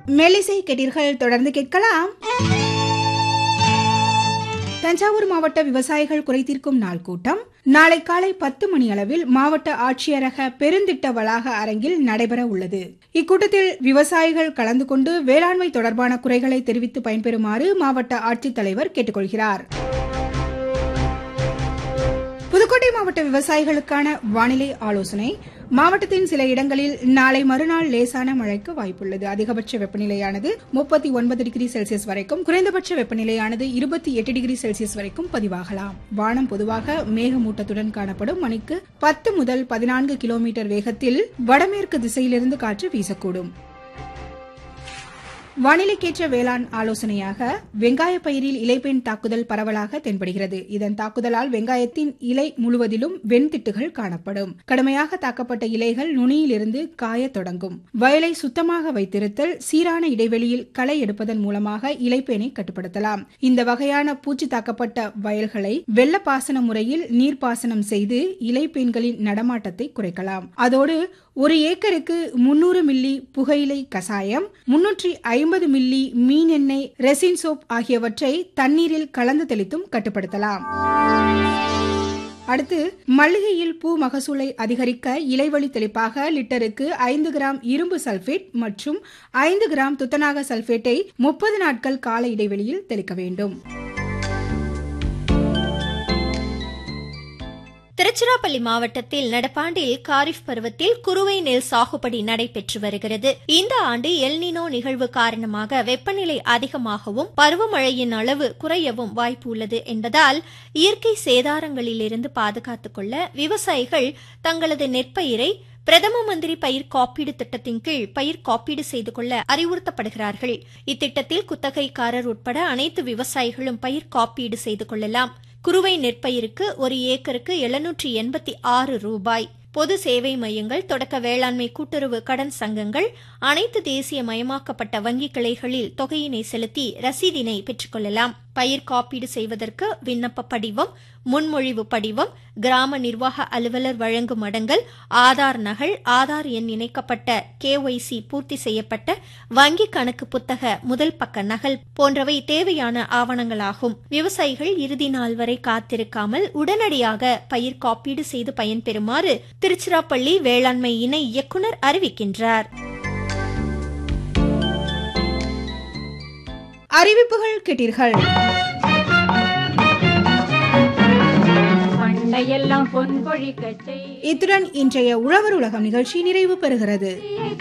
மெல்லிசை கேட்டீர்கள். தொடர்ந்து கேட்கலாம். தஞ்சாவூர் மாவட்ட விவசாயிகள் குறைதீர்க்கும் நாள் கூட்டம் நாளை காலை 10 மணி அளவில் மாவட்ட ஆட்சியரக பெருந்திட்ட வளாக அரங்கில் நடைபெற உள்ளது. இக்கூட்டத்தில் விவசாயிகள் கலந்து கொண்டு வேளாண்மை தொடர்பான குறைகளை தெரிவித்து பயன்பெறுமாறு மாவட்ட ஆட்சித்தலைவர் கேட்டுக்கொள்கிறார். புதுக்கோட்டை மாவட்ட விவசாயிகளுக்கான வானிலை ஆலோசனை. மாவட்டத்தின் சில இடங்களில் நாளை மறுநாள் லேசான மழைக்கு வாய்ப்புள்ளது. அதிகபட்ச வெப்பநிலையானது 39 டிகிரி செல்சியஸ் வரைக்கும், குறைந்தபட்ச வெப்பநிலையானது 28 டிகிரி செல்சியஸ் வரைக்கும் பதிவாகலாம். வானம் பொதுவாக மேகமூட்டத்துடன் காணப்படும். மணிக்கு 10 முதல் 14 கிலோமீட்டர் வேகத்தில் வடமேற்கு திசையிலிருந்து காற்று வீசக்கூடும். வானிலைக்கேற்ற வேளாண் ஆலோசனையாக வெங்காய பயிரில் இலைப்பெண் தாக்குதல் பரவலாக தென்படுகிறது. இதன் தாக்குதலால் வெங்காயத்தின் இலை முழுவதிலும் வெண்திட்டுகள் காணப்படும். கடுமையாக தாக்கப்பட்ட இலைகள் நுனியிலிருந்து காயத் தொடங்கும். வயலை சுத்தமாக வைத்திருத்தல், சீரான இடைவெளியில் களை எடுப்பதன் மூலமாக இலைப்பேனை கட்டுப்படுத்தலாம். இந்த வகையான பூச்சி தாக்கப்பட்ட வயல்களை வெள்ளப்பாசன முறையில் நீர்ப்பாசனம் செய்து இலைப்பேன்களின் நடமாட்டத்தை குறைக்கலாம். அதோடு 1 ஏக்கருக்கு 300 மில்லி புகையிலை கசாயம், 350 மில்லி மீன் எண்ணெய், ரெசின் சோப் ஆகியவற்றை தண்ணீரில் கலந்து தெளித்தும் கட்டுப்படுத்தலாம். அடுத்து, மல்லிகையில் பூ மகசூலை அதிகரிக்க இலைவழி தெளிப்பாக லிட்டருக்கு 5 கிராம் இரும்பு சல்பேட் மற்றும் 5 கிராம் துத்தநாக சல்பேட்டை 30 நாட்கள் கால இடைவெளியில் தெளிக்க வேண்டும். திருச்சிராப்பள்ளி மாவட்டத்தில் நடப்பாண்டில் காரிஃப் பருவத்தில் குறுவை நெல் சாகுபடி நடைபெற்று வருகிறது. இந்த ஆண்டு எல்னினோ நிகழ்வு காரணமாக வெப்பநிலை அதிகமாகவும் பருவமழையின் அளவு குறையவும் வாய்ப்பு உள்ளது என்பதால் இயற்கை சேதாரங்களிலிருந்து பாதுகாத்துக் கொள்ள விவசாயிகள் தங்களது நெற்பயிரை பிரதம மந்திரி பயிர் காப்பீடு திட்டத்தின் கீழ் பயிர் காப்பீடு செய்து கொள்ள அறிவுறுத்தப்படுகிறார்கள். இத்திட்டத்தில் குத்தகைக்காரர் உட்பட அனைத்து விவசாயிகளும் பயிர் காப்பீடு செய்து கொள்ளலாம். குறுவை நெற்பயிருக்கு 1 ஏக்கருக்கு 786 ரூபாய். பொது சேவை மையங்கள், தொடக்க வேளாண்மை கூட்டுறவு கடன் சங்கங்கள், அனைத்து தேசிய மயமாக்கப்பட்ட வங்கி கிளைகளில் தொகையினை செலுத்தி ரசீதினை பெற்றுக் கொள்ளலாம். பயிர் காப்பீடு செய்வதற்கு விண்ணப்ப படிவம், முன்மொழிவு படிவம், கிராம நிர்வாக அலுவலர் வழங்கும் அடங்கல், ஆதார் நகல், ஆதார் எண் இணைக்கப்பட்ட KYC பூர்த்தி செய்யப்பட்ட வங்கி கணக்கு புத்தக முதல் பக்க நகல் போன்றவை தேவையான ஆவணங்களாகும். விவசாயிகள் இறுதி நாள் வரை காத்திருக்காமல் உடனடியாக பயிர் காப்பீடு செய்து பயன்பெறுமாறு திருச்சிராப்பள்ளி வேளாண்மை இணை இயக்குநர் அறிவிக்கின்றார். அறிவிப்புகள் கேட்டீர்கள். இத்துடன் இன்றைய உழவர் உலகம் நிகழ்ச்சி நிறைவு பெறுகிறது.